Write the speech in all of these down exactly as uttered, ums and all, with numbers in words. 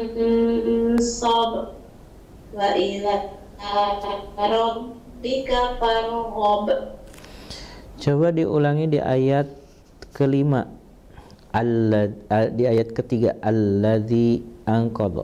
sob wa ila rabbika farghab. Coba diulangi di ayat kelima. Allad, di ayat ketiga alladzi anqadha.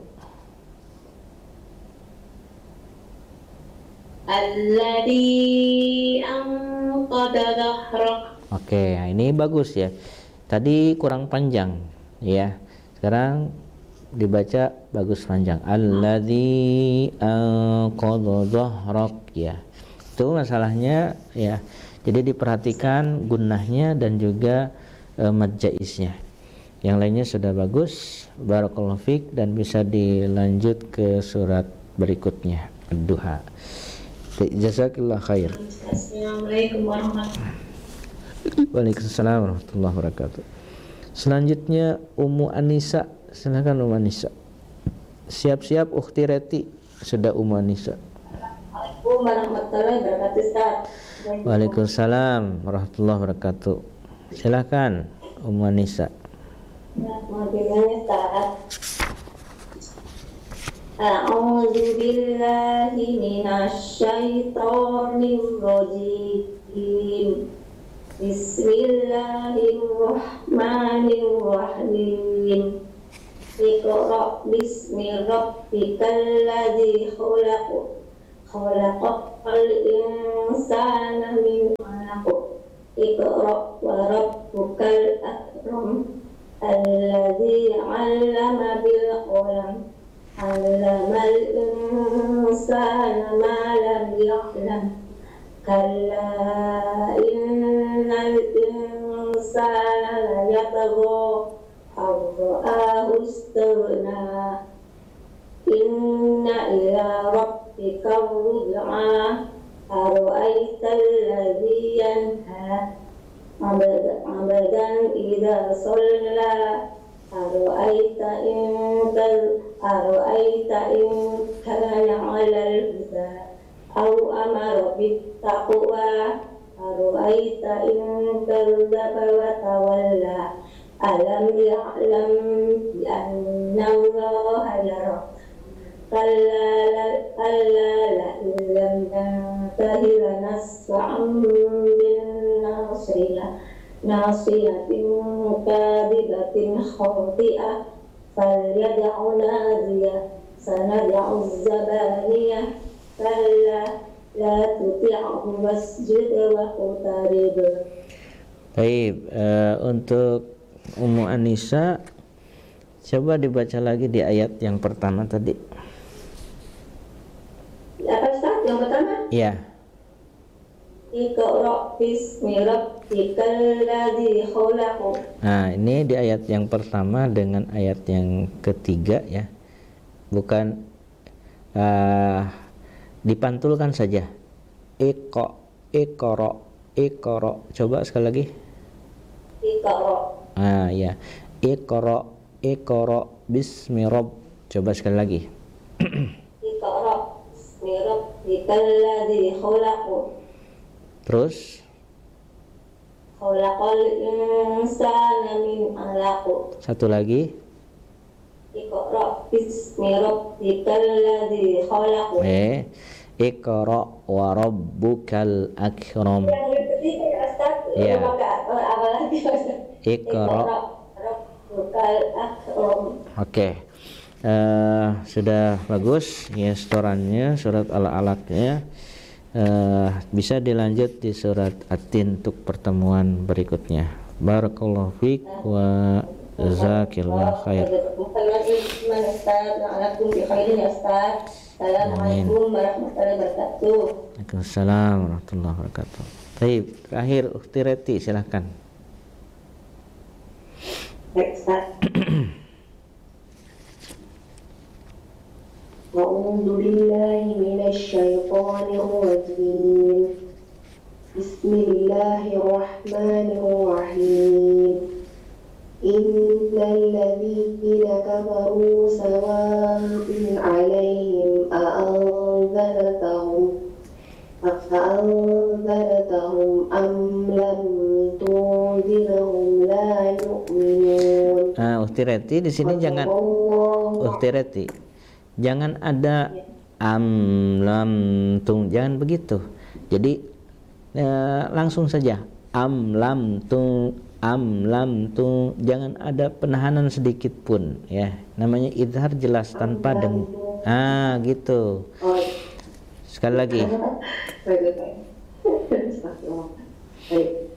Alladzi anqadha dhahrak. Oke, nah ini bagus ya. Tadi kurang panjang ya. Sekarang dibaca bagus panjang. Alladzi anqadha dhahrak ya. Itu masalahnya ya. Jadi diperhatikan gunnahnya dan juga e, mad jaiznya. Yang lainnya sudah bagus. Barakallahu fiik, dan bisa dilanjut ke surat berikutnya, Ad-Duha. Jazakallahu khair. Assalamualaikum warahmatullahi wabarakatuh. Waalaikumsalam warahmatullahi wabarakatuh. Selanjutnya Ummu Anisa, silakan Ummu Anisa. Siap-siap Ukhti Reti, sudah Ummu Anisa. Assalamualaikum warahmatullahi wabarakatuh, Ustaz. Waalaikumsalam warahmatullahi wabarakatuh. Silakan Ummu Anisa. A'udzu billahi minasy syaithanir rajim. Bismillahirrahmanirrahim. Iqra bismi rabbikal ladzi khalaq. Khalaqal insana min 'alaq. Iqra wa rabbukal akram. Alladzi 'allama bil qalam. 'Allamal insana ma lam ya'lam. Kalla innal insana layatgha ar-ra'ahu istaghna. Inna ila rabbika ruj'a. Ara'aytal ladzi yanha 'abdan idza shalla. Ara'aita in Ara'aita in kana 'alal huda aw amara bit taqwa. Ara'aita in kadzdzaba wa tawalla. Alam ya'lam bi anna Allaha yara. Kalla kalla la illam yantahi lanasfa'an bin nasiyah nasiyatin kadibatin khati'ah. Falyad'u nadiyah sanad'u zabaniyah. Kalla la tuti'hu wasjud waqtarib. Baik, uh, untuk Ummu Anisa, coba dibaca lagi di ayat yang pertama tadi. Apa Ustaz yang pertama? Iya. Iqra bismi rabbikal ladzi khalaq. Nah, ini di ayat yang pertama dengan ayat yang ketiga ya. Bukan uh, dipantulkan saja. Iqa, iqra, iqra. Coba sekali lagi. Iqra. Ah ya. Iqra, iqra bismi rabb. Coba sekali lagi. Iqra bismi rabbikal ladzi khalaq. Terus Khalaqal insana min 'alaq. satu lagi. Iqra bismi rabbikal ladzi khalaq. Eh, Iqra wa rabbukal akram. Yang ketiga ya Ustaz, Ya. apa lagi Ustaz? Iqra rabbukal akram. Oke. Uh, sudah bagus ya setorannya, surat Al-Alaq-nya. Uh, bisa dilanjut di surat At-Tin untuk pertemuan berikutnya. Barakallahu fiik wa jazakillahu khair. Assalamualaikum warahmatullahi wabarakatuh. Waalaikumsalam warahmatullahi wabarakatuh. Baik, terakhir Ukhti Reti, silakan. Baik, Ustaz. A'udzu billahi minasy syaithanir rajim. Bismillahirrahmanirrahim. Innal ladzina kafaru sawa'un 'alaihim a'anzartahum a'anzartahum am lam tunzirhum la yu'minun. Nah, Ukhti Reti di sini jangan Allahu ukhtirati. Jangan ada am lam tung, jangan begitu. Jadi eh, langsung saja am lam tung, am lam tung, jangan ada penahanan sedikit pun ya. Namanya idhar jelas tanpa deng. Ah gitu. Oh. Sekali lagi. Baik, baik. Baik.